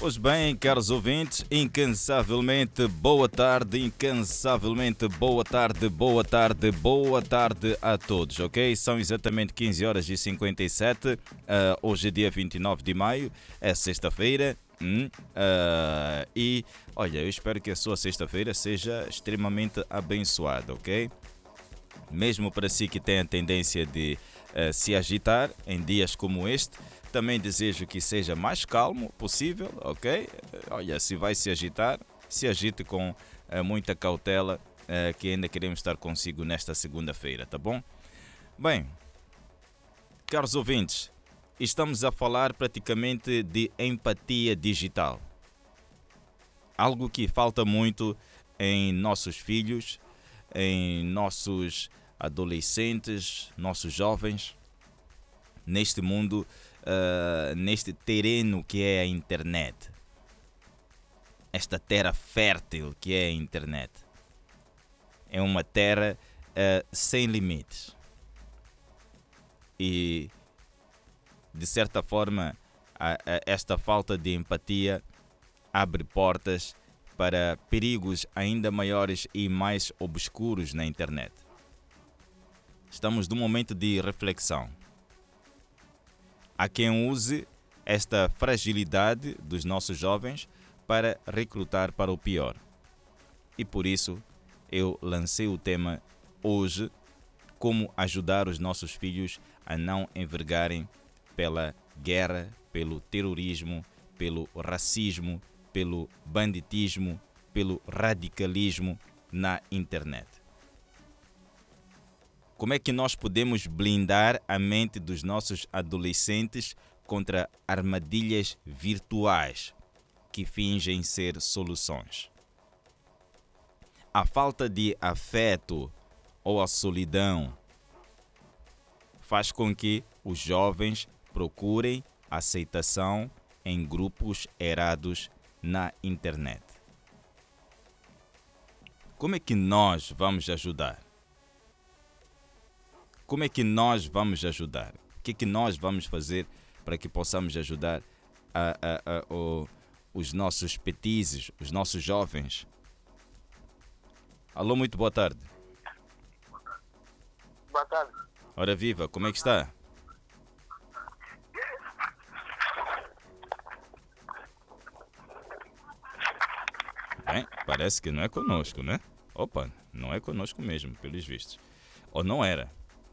Pois bem, caros ouvintes, incansavelmente boa tarde, incansavelmente boa tarde, boa tarde, boa tarde a todos, ok? São exatamente 15 horas e 57, hoje é dia 29 de maio, é sexta-feira, e olha, eu espero que a sua sexta-feira seja extremamente abençoada, ok? Mesmo para si que tem a tendência de se agitar em dias como este, também desejo que seja mais calmo possível, ok? Olha, se vai se agitar, se agite com muita cautela, que ainda queremos estar consigo nesta segunda-feira, tá bom? Bem, caros ouvintes, estamos a falar praticamente de empatia digital. Algo que falta muito em nossos filhos, em nossos adolescentes, nossos jovens, neste mundo, neste terreno que é a internet. Esta terra fértil que é a internet. É uma terra sem limites. E, de certa forma, esta falta de empatia abre portas para perigos ainda maiores e mais obscuros na internet. Estamos num momento de reflexão. Há quem use esta fragilidade dos nossos jovens para recrutar para o pior. E por isso eu lancei o tema hoje, como ajudar os nossos filhos a não envergarem pela guerra, pelo terrorismo, pelo racismo, pelo banditismo, pelo radicalismo na internet. Como é que nós podemos blindar a mente dos nossos adolescentes contra armadilhas virtuais que fingem ser soluções? A falta de afeto ou a solidão faz com que os jovens procurem aceitação em grupos errados na internet. Como é que nós vamos ajudar? Como é que nós vamos ajudar? O que é que nós vamos fazer para que possamos ajudar os nossos petizes, os nossos jovens? Alô, muito boa tarde. Boa tarde. Ora viva, como é que está? Bem, parece que não é conosco, né? Opa, não é conosco mesmo, pelos vistos. Ou não era?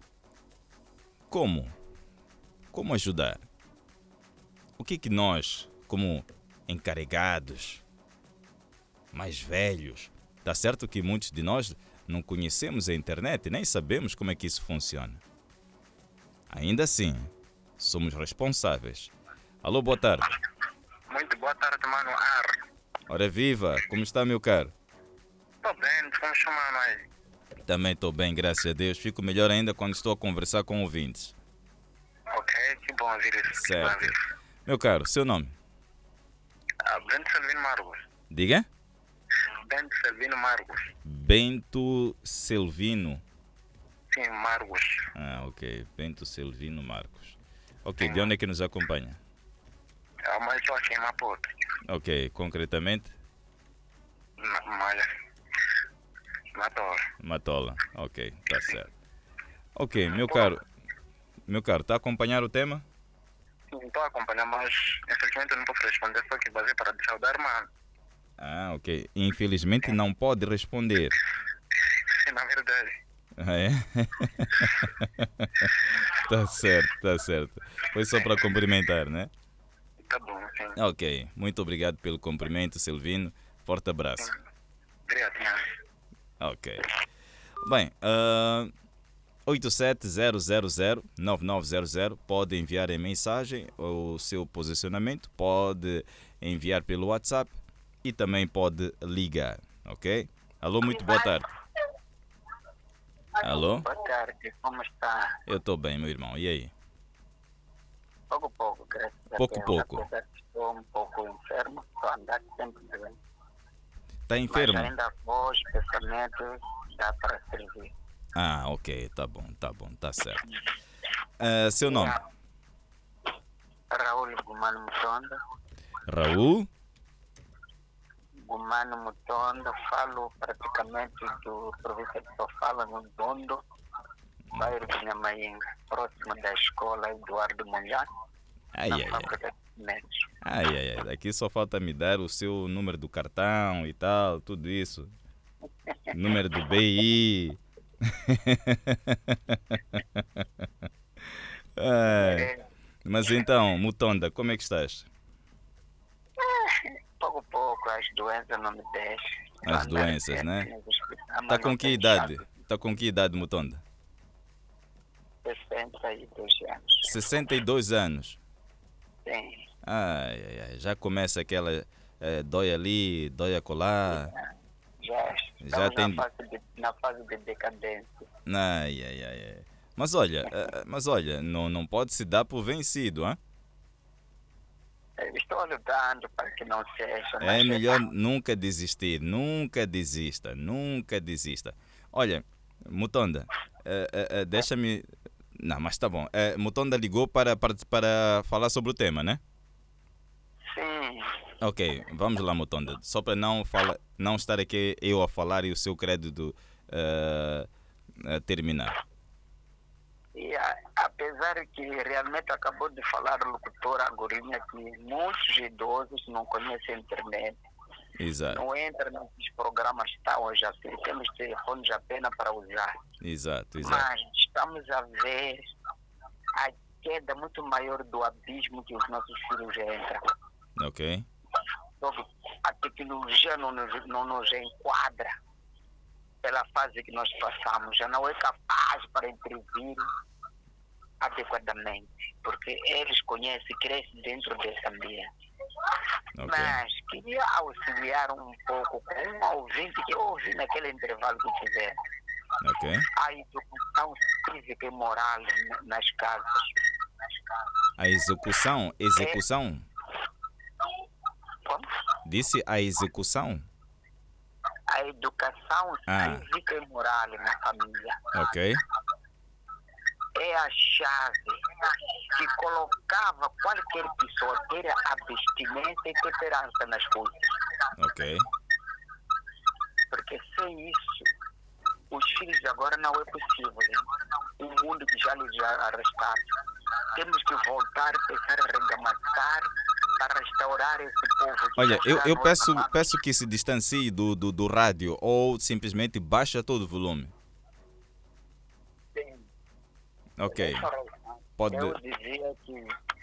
Como? Como ajudar? O que é que nós, como encarregados, mais velhos, tá certo que muitos de nós não conhecemos a internet e nem sabemos como é que isso funciona. Ainda assim, somos responsáveis. Alô, boa tarde. Muito boa tarde, mano. Ar. Ora viva, como está, meu caro? Tô bem, como chamando aí? Também estou bem, graças a Deus. Fico melhor ainda quando estou a conversar com ouvintes. Ok, que bom ouvir isso. Que bom Certo. ouvir isso. Meu caro, seu nome? Bento Selvino Marcos. Diga? Bento Selvino Marcos. Bento Selvino. Sim, Marcos. Ah, ok. Bento Selvino Marcos. Ok, de onde é que nos acompanha? Mas estou aqui em Maputo. Ok, concretamente? Malha. Mator. Matola. Ok, tá certo. Ok, meu caro, está a acompanhar o tema? Estou a acompanhar, mas infelizmente eu não posso responder, só que basei para te saudar, mano. Ah, ok. Infelizmente não pode responder. Sim, na verdade. Ah, é? Tá certo, tá certo. Foi só para cumprimentar, né? Tá bom, sim. Ok, muito obrigado pelo cumprimento, Silvino. Forte abraço. Obrigado, mano. Ok. Bem, 870009900 pode enviar em mensagem o seu posicionamento, pode enviar pelo WhatsApp e também pode ligar, ok? Alô, muito boa tarde. Alô? Boa tarde, como está? Eu estou bem, meu irmão. E aí? Pouco, graças a Pouco, Deus. pouco. Apesar que estou um pouco enfermo, estou a andar sempre bem. Tá enfermo? Mas ainda vou, especialmente, dá para servir. Ah, ok. Tá bom, tá certo. Seu nome? Raul Gumano Mutonda. Raul Gumano Mutonda, falo praticamente do província de Sofala, no Dondo, bairro de Nhamainga, próximo da escola Eduardo Munhá, Ai, na ai, ai. fábrica de cimentos. Ai, ai, ai. Daqui só falta me dar o seu número do cartão e tal, tudo isso. Número do BI. Ai. É, Mas então, Mutonda, como é que estás? pouco a pouco as doenças não me deixam. As Andar doenças, sempre né? nos hospitais, Tá mas com não que tenho idade? chance Tá com que idade, Mutonda? de 62 anos. 62 anos. Sim, Ai, ai, ai. Já começa aquela dói ali, dói acolá. já Já estamos tem. na fase de decadência. Ai, ai, ai, ai. Mas olha, não pode se dar por vencido, hein? Estou lutando para que não seja, É mas melhor nunca desistir, nunca desista, nunca desista. Olha, Mutonda, deixa-me. Não, mas tá bom. Mutonda ligou para falar sobre o tema, né? sim, Ok, vamos lá, Mutonda. Só para não estar aqui eu a falar e o seu crédito a terminar. e apesar que realmente acabou de falar o locutor Agorinha que muitos idosos não conhecem a internet, Exato, não entram nesses programas tá, hoje assim, temos telefones apenas para usar. exato, exato. Mas estamos a ver a queda muito maior do abismo que os nossos filhos entram. Ok, Logo, a tecnologia não nos enquadra pela fase que nós passamos, já não é capaz para intervir adequadamente, porque eles conhecem, crescem dentro desse ambiente. ok, Mas queria auxiliar um pouco com um ouvinte que eu ouvi naquele intervalo que tiver. ok. A educação cívica e moral nas casas. A execução, É, como? disse a execução? A educação Ah, cívica e moral na família ok, é a chave que colocava qualquer pessoa ter abstinência e temperança nas coisas. ok. Porque sem isso, os filhos agora não é possível. Né? O mundo que já lhes arrestaram. Temos que voltar, pensar a regamatar para restaurar esse povo. Que Olha, já está eu no peço, outro lado. peço que se distancie do rádio ou simplesmente baixa todo o volume. Sim, Ok, essa razão. pode. Eu dizia que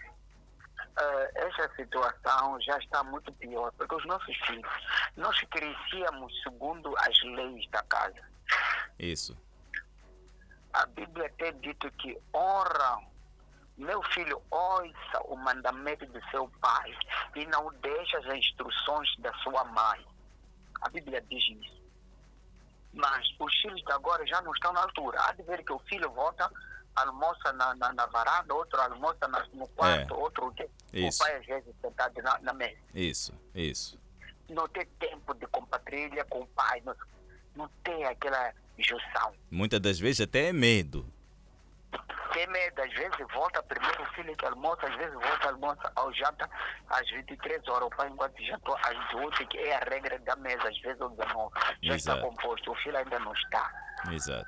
essa situação já está muito pior, porque os nossos filhos, nós crescíamos segundo as leis da casa. Isso, A Bíblia tem dito que honra, meu filho, ouça o mandamento de seu pai e não deixe as instruções da sua mãe. A Bíblia diz isso. Mas os filhos de agora já não estão na altura. Há de ver que o filho volta, almoça na varanda, outro almoça no quarto, outro o isso, pai às vezes sentado na mesa. isso. Não tem tempo de compartilha com o pai, não tem aquela junção. Muitas das vezes até é medo. Tem medo, às vezes volta primeiro o filho que almoça, às vezes volta almoça ao janta às 23 horas, o pai enquanto jantou às 12, que é a regra da mesa, às vezes ou 19. Já está Exato. composto, o filho ainda não está. Exato.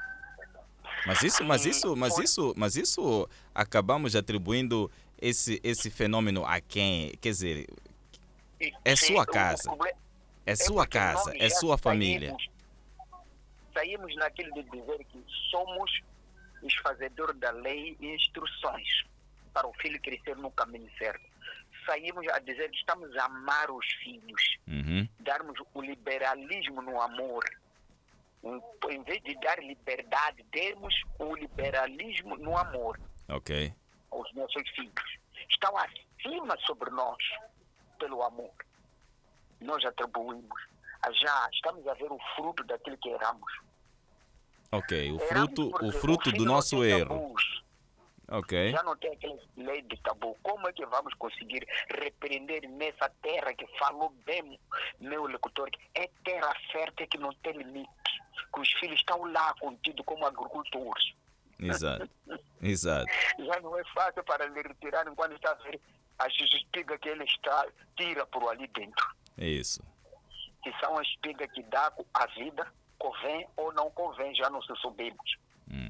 Mas isso acabamos atribuindo esse fenômeno a quem? Quer dizer, é sua casa. É sua porque casa, nós é já sua família. Saímos naquilo de dizer que somos os fazedores da lei e instruções para o filho crescer no caminho certo. Saímos a dizer que estamos a amar os filhos, Uhum. darmos o liberalismo no amor. Em vez de dar liberdade, demos o liberalismo no amor Ok. aos nossos filhos. Estão acima sobre nós pelo amor. Nós atribuímos. Já estamos a ver o fruto daquilo que erramos. Ok. O Erramos fruto porque o do filho não nosso tem erro. tabus. Ok. Já não tem aquela lei de tabu. Como é que vamos conseguir repreender nessa terra que falou bem, meu locutor, que é terra fértil que não tem limite, que os filhos estão lá contidos como agricultores. Exato. Exato. Já não é fácil para lhe retirar enquanto está a ver as espigas que ele tira por ali dentro. Isso. que são a espiga que dá a vida, convém ou não convém, já não se subimos.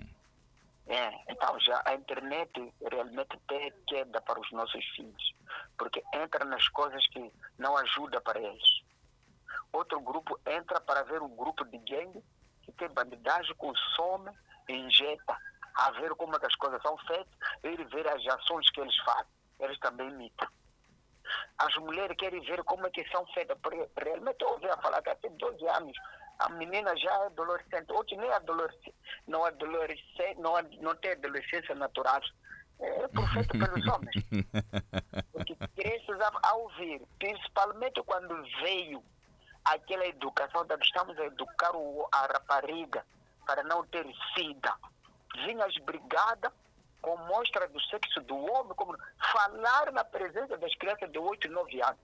Então já a internet realmente tem queda para os nossos filhos, porque entra nas coisas que não ajuda para eles. Outro grupo entra para ver um grupo de gangue que tem bandidagem, consome, injeta, a ver como é que as coisas são feitas, e ver as ações que eles fazem. Eles também imitam. As mulheres querem ver como é que são feitas. Realmente eu ouvi a falar que até 12 anos a menina já é adolescente. Hoje nem é adolescente, não tem adolescência natural. É profeta pelos homens. Porque cresces a ouvir, principalmente quando veio aquela educação que estamos a educar a rapariga para não ter sida. Vinhas brigada com mostra do sexo do homem, como falar na presença das crianças de 8 e 9 anos.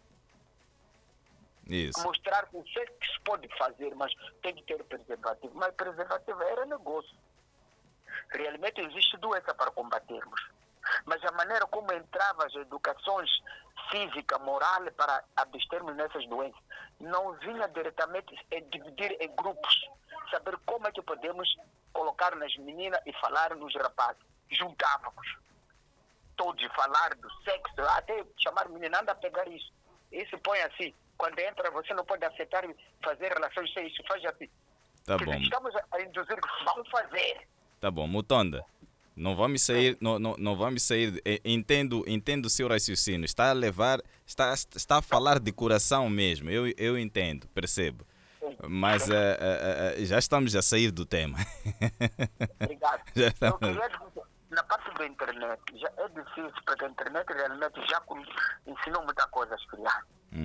Isso. Mostrar que o sexo pode fazer, mas tem que ter preservativo. Mas preservativo era negócio. Realmente existe doença para combatermos. Mas a maneira como entrava as educações física, moral, para abstermos nessas doenças, não vinha diretamente dividir em grupos. Saber como é que podemos colocar nas meninas e falar nos rapazes. Juntávamos. Todos falar do sexo, até chamar menina, anda a pegar isso. Isso põe assim. Quando entra, você não pode aceitar fazer relações sem isso. Faz assim. Tá Quer bom. dizer, estamos a induzir que vamos fazer. Tá bom, Mutonda. Não vamos sair, não vamos sair. Entendo o seu raciocínio. Está a levar, está a falar de coração mesmo. Eu entendo, percebo. Mas já estamos a sair do tema. Obrigado. Já estamos... Na parte da internet, já é difícil, porque a internet realmente já ensinou muita coisa às crianças.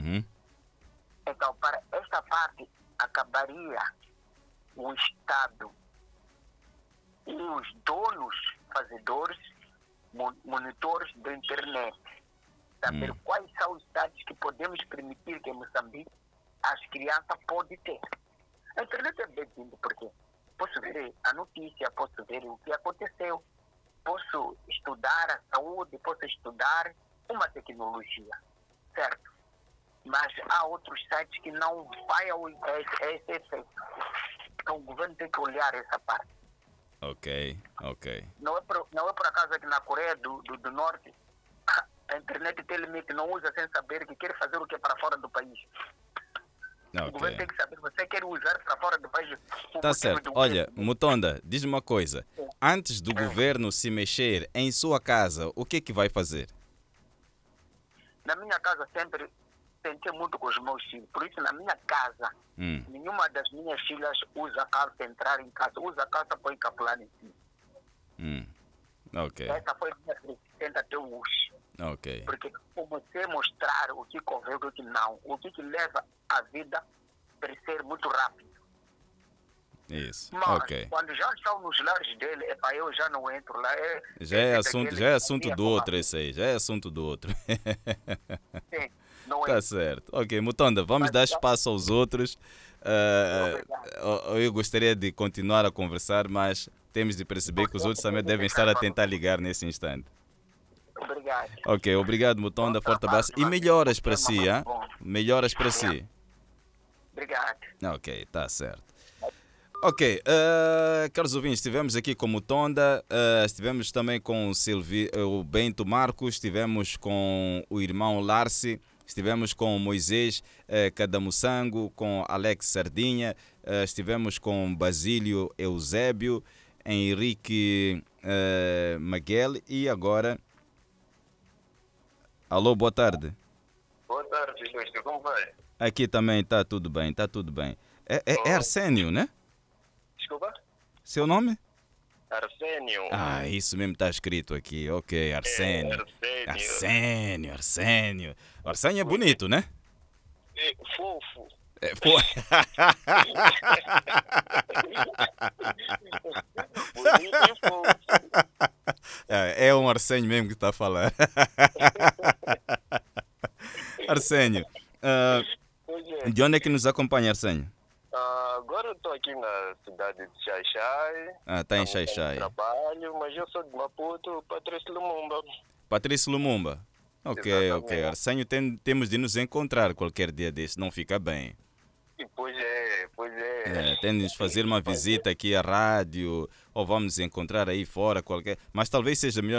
Então, para esta parte, acabaria o Estado e os donos, fazedores, monitores da internet, saber quais são os sites que podemos permitir que em Moçambique as crianças podem ter. A internet é bem-vinda, porque posso ver a notícia, posso ver o que aconteceu, posso estudar a saúde, posso estudar uma tecnologia, certo? Mas há outros sites que não vai a esse efeito. Então o governo tem que olhar essa parte. Ok. Não é por acaso que na Coreia do Norte a internet tem limite, não usa sem saber que quer fazer o que é para fora do país. O governo tem que saber, você quer usar para fora do país. Tá certo. Olha, Mutonda, diz-me uma coisa. Antes do governo se mexer em sua casa, o que é que vai fazer? Na minha casa sempre tentei muito com os meus filhos. Por isso, na minha casa, nenhuma das minhas filhas usa calça entrar em casa. Usa calça, põe capulana em cima. Ok. Essa foi a minha resistência até hoje. Ok. Porque comecei a mostrar o que convém e o que não. O que leva a vida a crescer muito rápido. Isso. Mas, quando já estão nos lares dele, eu já não entro lá. Já é assunto do outro esse aí. Já é assunto do outro. Sim. Não tá certo. Ok, Mutonda, vamos dar espaço aos outros. Eu gostaria de continuar a conversar, mas temos de perceber que os outros também devem estar a tentar ligar nesse instante. Obrigado. Ok, obrigado, Mutonda. Forte abraço. E melhoras para si, hein? Melhoras para si. Obrigado. Ok, tá certo. Ok, caros ouvintes, estivemos aqui com Mutonda, estivemos também com o Bento Marcos, estivemos com o irmão Larsi, estivemos com Moisés Cadamussango, com Alex Sardinha, estivemos com Basílio Eusébio, Henrique Maguel e agora... Alô, boa tarde. Boa tarde, Luís, como vai? Aqui também está tudo bem, está tudo bem. É Arsênio, né? Desculpa? Seu nome? Arsênio. Ah, isso mesmo está escrito aqui. Ok, Arsênio. Arsênio. Arsênio é bonito, né? É fofo. Bonito e fofo. É um Arsênio mesmo que está a falar. Arsênio, de onde é que nos acompanha, Arsênio? Agora eu estou aqui na cidade de Xaixai. Está em Xaixai. Trabalho, mas eu sou de Maputo, Patrício Lumumba. Patrício Lumumba. Ok. Arsênio, temos de nos encontrar qualquer dia desse, não fica bem. Tem de nos fazer uma visita aqui à rádio, ou vamos encontrar aí fora qualquer. Mas talvez seja melhor